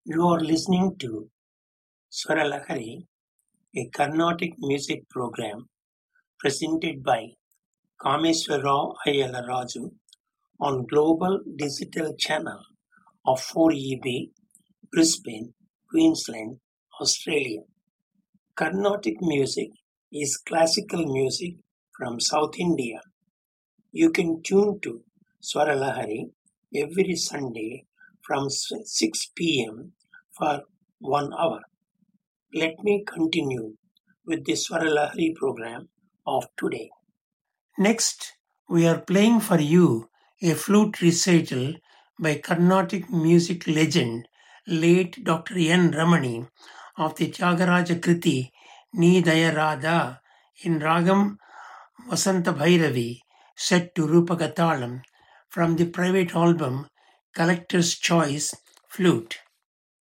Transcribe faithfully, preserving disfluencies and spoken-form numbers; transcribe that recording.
You are listening to Swaralahari, a Carnatic music program presented by Kameswara Ayala Raju on Global Digital Channel of four E B, Brisbane, Queensland, Australia. Carnatic music is classical music from South India. You can tune to Swaralahari every Sunday from six p m for one hour. Let me continue with the Swaralahari program of today. Next, we are playing for you a flute recital by Carnatic music legend, late Doctor N. Ramani, of the Tyagaraja Kriti Ni Daya Radha in Ragam Vasanta Bhairavi, set to Rupakatalam from the private album Collector's Choice Flute.